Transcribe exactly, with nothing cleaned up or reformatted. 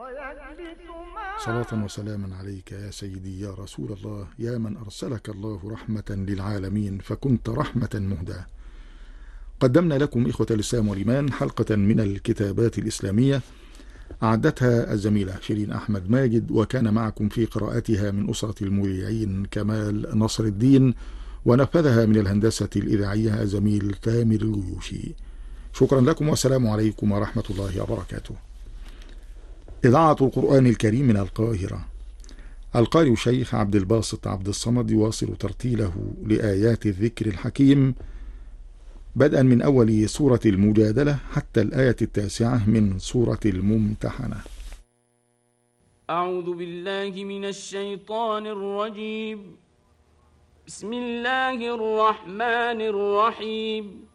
صلاة وسلاما عليك يا سيدي يا رسول الله، يا من أرسلك الله رحمة للعالمين فكنت رحمة مهداة. قدمنا لكم إخوة الإسلام والإيمان حلقة من الكتابات الإسلامية أعدتها الزميلة شيرين أحمد ماجد، وكان معكم في قراءتها من أسرة المذيعين كمال نصر الدين، ونفذها من الهندسة الإذاعية زميل تامر الجيوشي. شكرا لكم والسلام عليكم ورحمة الله وبركاته. إذاعة القرآن الكريم من القاهرة. القارئ الشيخ عبد الباسط عبد الصمد يواصل ترتيله لآيات الذكر الحكيم بدءا من أول سورة المجادلة حتى الآية التاسعة من سورة الممتحنة. أعوذ بالله من الشيطان الرجيم. بسم الله الرحمن الرحيم.